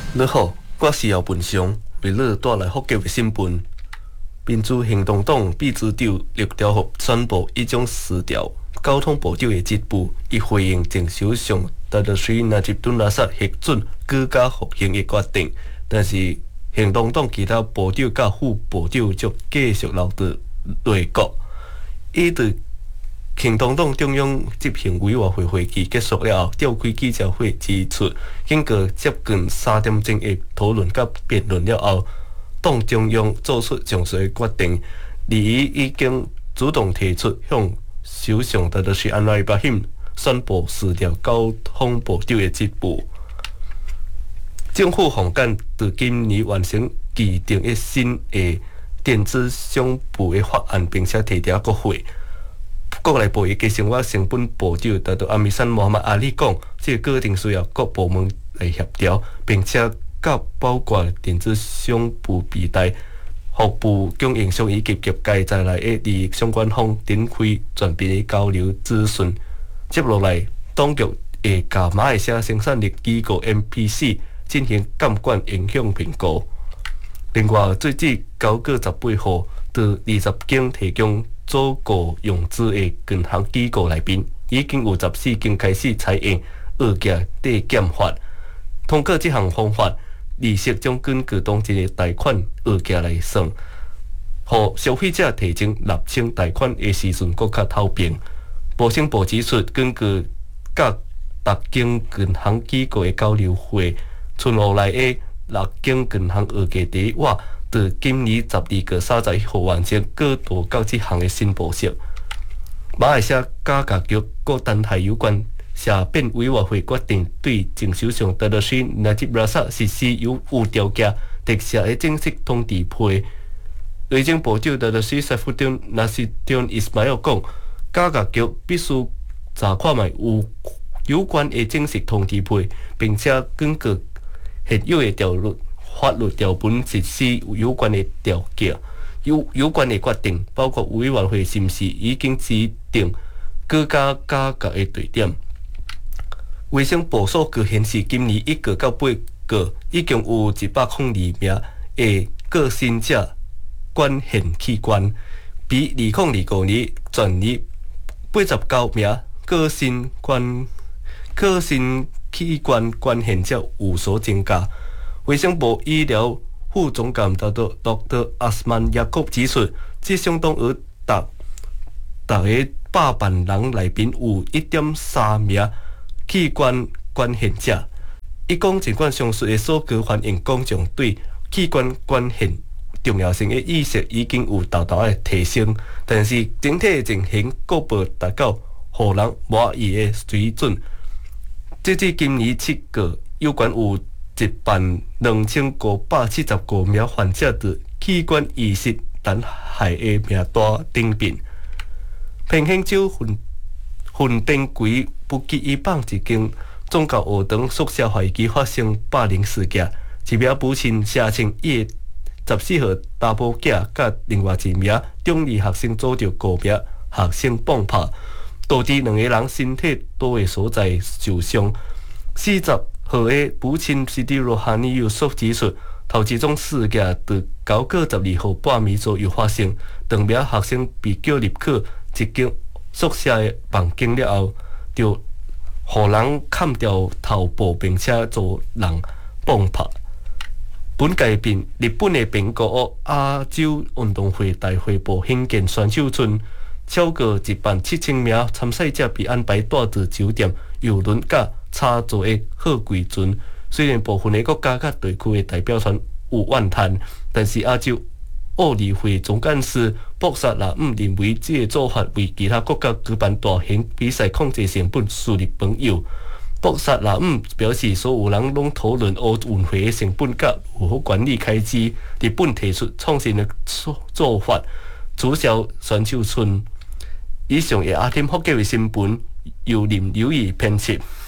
你好，我是姚文祥，为你带来福建的新闻。民主行动党秘书长陆兆福宣布，已将辞掉交通部长的职务，以回应前首相达德水纳吉敦拉萨核准居家服刑的决定。但是，行动党其他部长甲副部长则继续留在内阁。伊对行动党中央执行委员会会议结束了后，召开记者会指出，经过接近3点钟的讨论甲辩论了后，党中央做出上述的决定，而伊已经主动提出向首相达德水安拉伊巴辛宣布辞掉交通部长的职务。政府防检在今年完成制定一新的电子商务的法案，并且提交国会。国内部嘅生活成本部长达到阿米山穆罕默阿里讲，这个决定需要各部门来协调，并且甲包括电子商务平台、服务供应商以及业界在内的利益相关方展开全面的交流咨询。接落来，当局会甲马来西亚生产力机构 MPC 进行监管影响评估。另外，截至9月18号，在20间提供租雇用资的银行机构内面，已经有14间开始采用二价递减法。通过这项方法，利息将根据当前的贷款二价来算，互消费者提前纳清贷款的时阵更较透明。卫生部指出，根据甲6间银行机构的交流会，存下来的6间银行二价第一话，在今年12月31号完成过渡到这项的新模式。马来西亚价格局各单台有关社变委员会决定，对前首相达德水纳吉拉萨实施有无条件特赦的正式通知批。内政部长达德水塞夫丁纳西丁伊斯马尔讲，价格局必须查看卖有关的正式通知批，并且根据现有的法律条文实施有关的条件。有关的决定，包括委员会是毋是已经指定居家价格的地点。卫生部数据显示，今年1月到8月，已经有102名的个新者捐献器官，比2025年全年89名个新器官捐献者有所增加。卫生部医疗副总监Dr. Asman Yaakob 指出，这相当于大个100万人内面有1.3名器官捐献者。伊讲，尽管上述的数据反映公众对器官捐献重要性的意识已经有大大的提升，但是整体的情形各无达到互人满意的水准。截至今年7月，有关有12579名患者的器官移植残骸的名单顶面。平兴州云顶区不羁一棒一间宗教学堂宿舍怀疑发生霸凌事件，一名母亲声称伊的14号查某囝甲另外一名中二学生组着5名学生碰拍，导致2个人身体多个所在受伤。40号的母亲西迪罗哈尼尤索指出，头一种事件在9月12号半暝左右发生，两名学生被叫入去一间宿舍的房间了后，就互人砍掉头部，并且遭人碰拍。日本的评估亚洲运动会大会部兴建选手村，超过17000名参赛者被安排住在酒店、游轮甲插座的货柜船。虽然部分的国家甲地区的代表团有怨叹，但是亚洲奥理会总干事博萨拉姆认为，这个做法为其他国家举办大型比赛控制成本树立榜样。博萨拉姆表示，所有人拢讨论奥运会的成本甲如何管理开支。日本提出创新的做法，取消选手村。以上是阿添福建的新闻，由林友义编辑。